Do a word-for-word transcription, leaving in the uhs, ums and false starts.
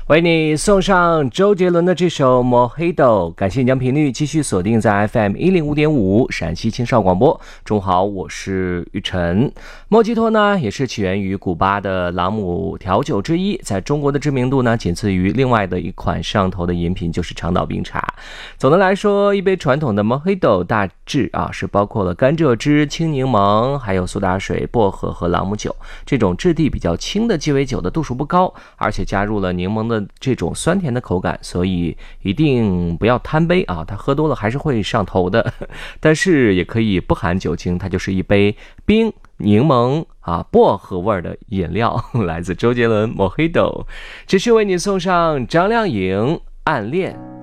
为你送上周杰伦的这首 Mojito， 感谢你将频率继续锁定在 F M 一零五点五 陕西青少广播。中午好，我是雨晨。莫吉托呢也是起源于古巴的朗姆调酒之一，在中国的知名度呢仅次于另外的一款上头的饮品，就是长岛冰茶。总的来说，一杯传统的 Mojito 大致啊是包括了甘蔗汁、青柠檬，还有苏打水、薄荷和朗姆酒。这种质地比较轻的鸡尾酒的度数不高，而且加入了柠檬的这种酸甜的口感，所以一定不要贪杯啊，它喝多了还是会上头的。但是也可以不含酒精，它就是一杯冰柠檬啊薄荷味的饮料。来自周杰伦 Mojito， 这是为你送上张靓颖暗恋。